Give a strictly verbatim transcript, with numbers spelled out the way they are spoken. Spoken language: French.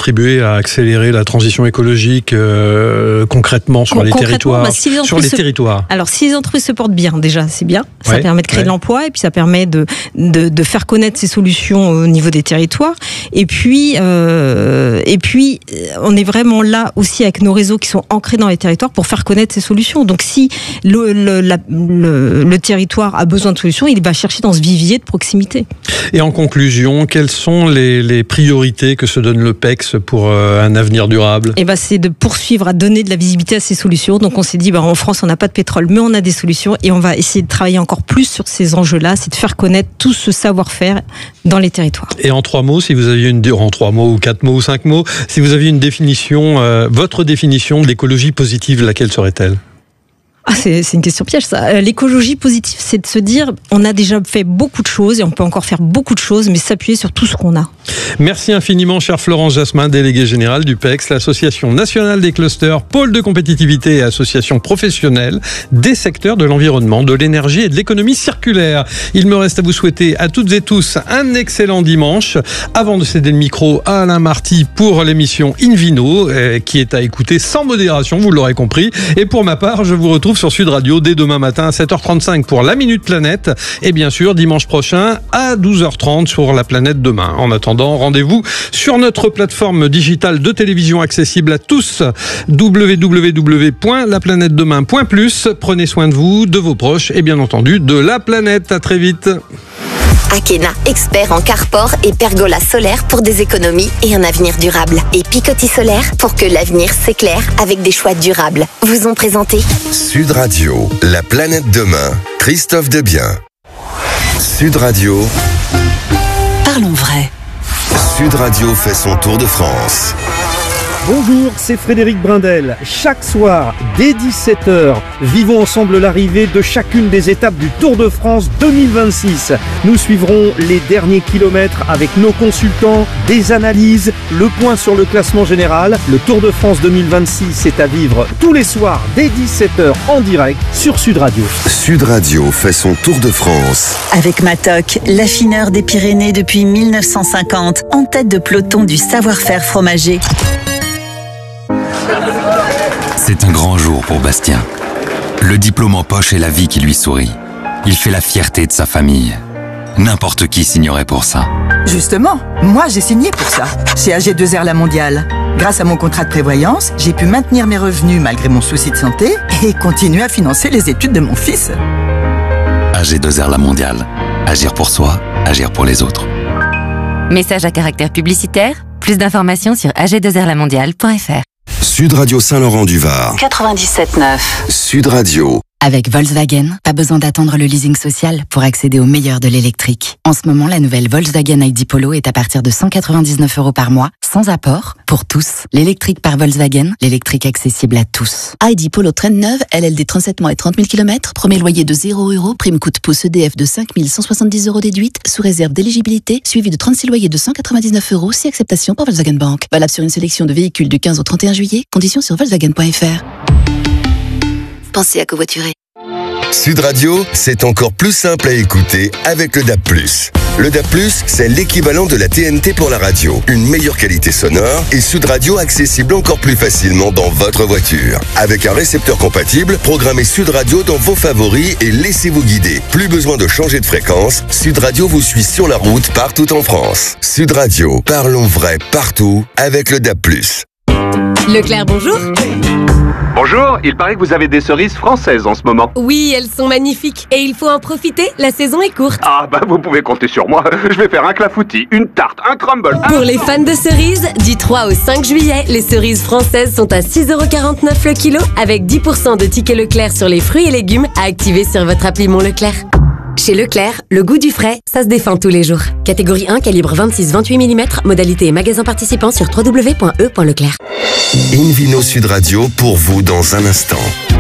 contribuer à accélérer la transition écologique euh, concrètement sur Con- les territoires, bah, si les sur les se... territoires. Alors, si les entreprises se portent bien, déjà, c'est bien. Ça ouais, permet de créer ouais. de l'emploi et puis ça permet de, de, de faire connaître ces solutions au niveau des territoires. Et puis, euh, et puis, on est vraiment là aussi avec nos réseaux qui sont ancrés dans les territoires pour faire connaître ces solutions. Donc, si le, le, la, le, le territoire a besoin de solutions, il va chercher dans ce vivier de proximité. Et en conclusion, quelles sont les, les priorités que se donne le P E X pour euh, un avenir durable ? Et ben, c'est de poursuivre à donner de la visibilité à ces solutions. Donc, on s'est dit, ben, en France, on n'a pas de pétrole, mais on a des solutions et on va essayer de travailler encore plus sur ces enjeux-là, c'est de faire connaître tout ce savoir-faire dans les territoires. Et en trois mots, si vous aviez une en trois mots ou quatre mots ou cinq mots, si vous aviez une définition, euh, votre définition de l'écologie positive, laquelle serait-elle ? Ah, c'est, c'est une question piège, ça. L'écologie positive, c'est de se dire, on a déjà fait beaucoup de choses et on peut encore faire beaucoup de choses, mais s'appuyer sur tout ce qu'on a. Merci infiniment, chère Florence Jasmin, déléguée générale du P E X, l'Association nationale des clusters, pôle de compétitivité et association professionnelle des secteurs de l'environnement, de l'énergie et de l'économie circulaire. Il me reste à vous souhaiter à toutes et tous un excellent dimanche. Avant de céder le micro à Alain Marty pour l'émission Invino, euh, qui est à écouter sans modération, vous l'aurez compris. Et pour ma part, je vous retrouve sur Sud Radio dès demain matin à sept heures trente-cinq pour la Minute Planète et bien sûr dimanche prochain à douze heures trente sur la Planète Demain. En attendant, rendez-vous sur notre plateforme digitale de télévision accessible à tous, w w w point la planète demain point plus. Prenez soin de vous, de vos proches et bien entendu de la planète. À très vite. Akena, expert en carport et pergola solaire pour des économies et un avenir durable. Et Picoty Solaire pour que l'avenir s'éclaire avec des choix durables. Vous ont présenté Sud Radio, la planète demain, Christophe Debien. Sud Radio, Parlons vrai. Sud Radio fait son tour de France. Bonjour, c'est Frédéric Brindel. Chaque soir, dès dix-sept heures, vivons ensemble l'arrivée de chacune des étapes du Tour de France deux mille vingt-six. Nous suivrons les derniers kilomètres avec nos consultants, des analyses, le point sur le classement général. Le Tour de France deux mille vingt-six est à vivre tous les soirs dès dix-sept heures en direct sur Sud Radio. Sud Radio fait son Tour de France. Avec Matok, l'affineur des Pyrénées depuis mille neuf cent cinquante, en tête de peloton du savoir-faire fromager. C'est un grand jour pour Bastien. Le diplôme en poche et la vie qui lui sourit. Il fait la fierté de sa famille. N'importe qui signerait pour ça. Justement, moi j'ai signé pour ça, chez A G deux R La Mondiale. Grâce à mon contrat de prévoyance, j'ai pu maintenir mes revenus malgré mon souci de santé et continuer à financer les études de mon fils. A G deux R La Mondiale. Agir pour soi, agir pour les autres. Message à caractère publicitaire. Plus d'informations sur a g deux r la mondiale point f r. Sud Radio Saint-Laurent-du-Var. quatre-vingt-dix-sept neuf. Sud Radio. Avec Volkswagen, pas besoin d'attendre le leasing social pour accéder au meilleur de l'électrique. En ce moment, la nouvelle Volkswagen I D Polo est à partir de cent quatre-vingt-dix-neuf euros par mois, sans apport, pour tous. L'électrique par Volkswagen, l'électrique accessible à tous. I D Polo traîne neuve, L L D trente-sept mois et trente mille kilomètres, premier loyer de zéro euros, prime coût pouce E D F de cinq mille cent soixante-dix euros déduite, sous réserve d'éligibilité, suivi de trente-six loyers de cent quatre-vingt-dix-neuf euros, si acceptation par Volkswagen Bank. Valable sur une sélection de véhicules du quinze au trente et un juillet, conditions sur volkswagen point f r. Pensez à covoiturer. Sud Radio, c'est encore plus simple à écouter avec le D A B plus. Le D A B plus, c'est l'équivalent de la T N T pour la radio. Une meilleure qualité sonore et Sud Radio accessible encore plus facilement dans votre voiture. Avec un récepteur compatible, programmez Sud Radio dans vos favoris et laissez-vous guider. Plus besoin de changer de fréquence, Sud Radio vous suit sur la route partout en France. Sud Radio, parlons vrai partout avec le D A B plus. Leclerc, bonjour. Bonjour, il paraît que vous avez des cerises françaises en ce moment. Oui, elles sont magnifiques et il faut en profiter, la saison est courte. Ah bah vous pouvez compter sur moi, je vais faire un clafoutis, une tarte, un crumble. Pour les fans de cerises, du trois au cinq juillet, les cerises françaises sont à six euros quarante-neuf le kilo avec dix pour cent de tickets Leclerc sur les fruits et légumes à activer sur votre appli Mon Leclerc. Chez Leclerc, le goût du frais, ça se défend tous les jours. Catégorie un, calibre vingt-six à vingt-huit millimètres, modalité et magasin participant sur w w w point e point leclerc. Invino Sud Radio pour vous dans un instant.